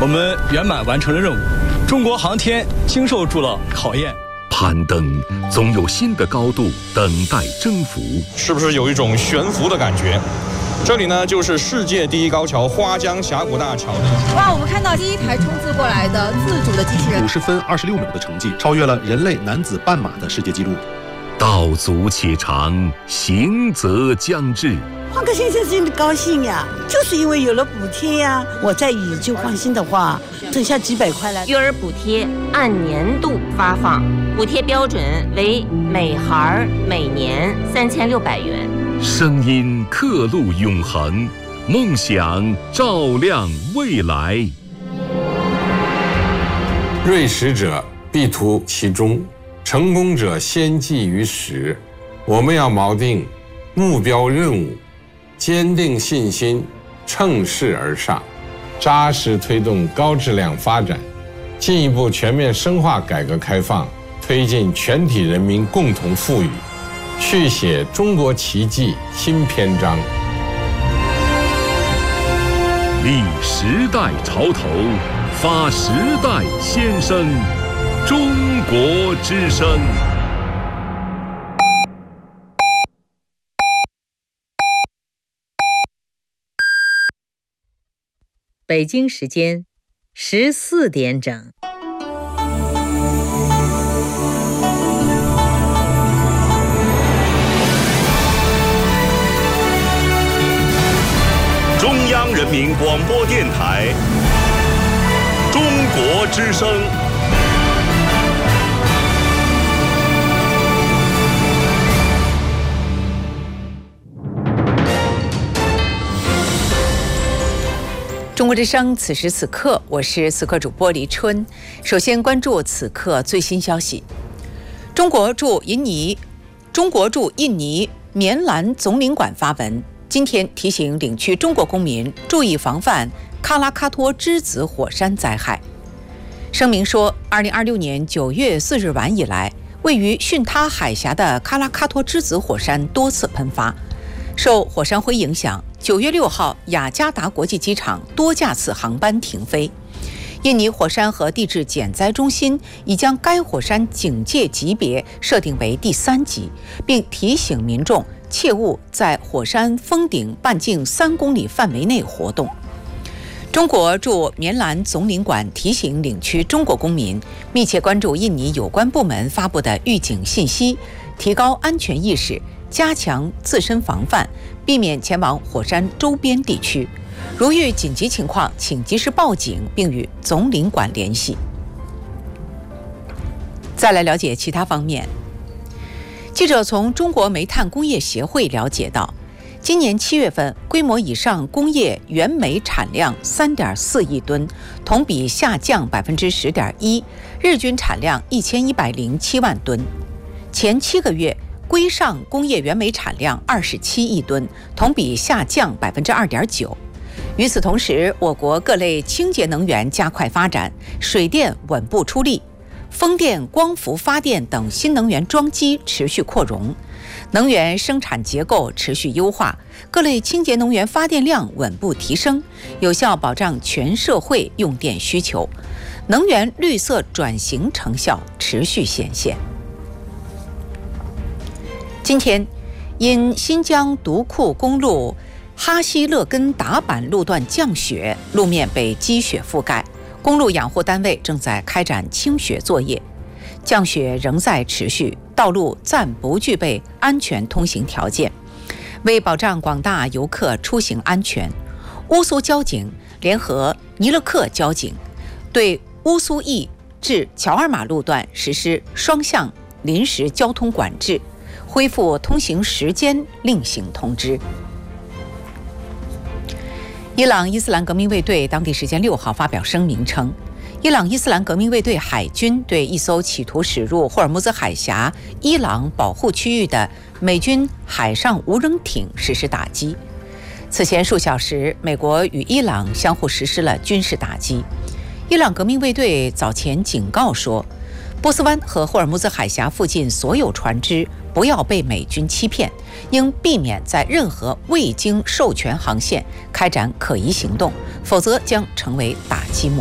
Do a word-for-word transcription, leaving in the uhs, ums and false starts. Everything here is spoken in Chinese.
我们圆满完成了任务，中国航天经受住了考验。 攀登总有新的高度等待征服， 是不是有一种悬浮的感觉？这里呢，就是世界第一高桥花江峡谷大桥。 哇，我们看到第一台冲刺过来的自主的机器人， 五十分二十六秒的成绩，超越了人类男子半马的世界纪录。 道阻且长，行则将至。 换个先生真的高兴呀，就是因为有了补贴呀。我再以旧换新的话，剩下几百块了。 育儿补贴按年度发放，补贴标准为每孩每年三千六百元。 声音刻录永恒，梦想照亮未来。 锐实者必图其中，成功者先记于始。我们要锚定目标任务，坚定信心，乘势而上，扎实推动高质量发展，进一步全面深化改革开放，推进全体人民共同富裕，续写中国奇迹新篇章。 立时代潮头，发时代先声，中国之声。 北京时间十四点整。 中央人民广播电台，中国之声。 中国之声，此时此刻，我是此刻主播黎春。首先关注此刻最新消息：中国驻印尼中国驻印尼棉兰总领馆发文，今天提醒领区中国公民注意防范喀拉喀托之子火山灾害。声明说，二零二六年九月四日晚以来，位于巽他海峡的喀拉喀托之子火山多次喷发，受火山灰影响，九月六号，雅加达国际机场多架次航班停飞。印尼火山和地质减灾中心已将该火山警戒级别设定为第三级，并提醒民众切勿在火山峰顶半径三公里范围内活动。中国驻棉兰总领馆提醒领区中国公民密切关注印尼有关部门发布的预警信息，提高安全意识，加强自身防范，避免前往火山周边地区。如遇紧急情况，请及时报警，并与总领馆联系。再来了解其他方面。记者从中国煤炭工业协会了解到，今年七月份规模以上工业原煤产量三点四亿吨，同比下降百分之十点一，日均产量一千一百零七万吨。前七个月，规上工业原煤产量二十七亿吨，同比下降百分之二点九。与此同时，我国各类清洁能源加快发展，水电稳步出力，风电、光伏发电等新能源装机持续扩容，能源生产结构持续优化，各类清洁能源发电量稳步提升，有效保障全社会用电需求，能源绿色转型成效持续显现。今天，因新疆独库公路哈希勒根达坂路段降雪，路面被积雪覆盖，公路养护单位正在开展清雪作业。降雪仍在持续，道路暂不具备安全通行条件。为保障广大游客出行安全，乌苏交警联合尼勒克交警，对乌苏驿至乔尔马路段实施双向临时交通管制，恢复通行时间另行通知。伊朗伊斯兰革命卫队当地时间六号发表声明称，伊朗伊斯兰革命卫队海军对一艘企图驶入霍尔木兹海峡伊朗保护区域的美军海上无人艇实施打击。此前数小时，美国与伊朗相互实施了军事打击。伊朗革命卫队早前警告说，波斯湾和霍尔木兹海峡附近所有船只不要被美军欺骗，应避免在任何未经授权航线开展可疑行动，否则将成为打击目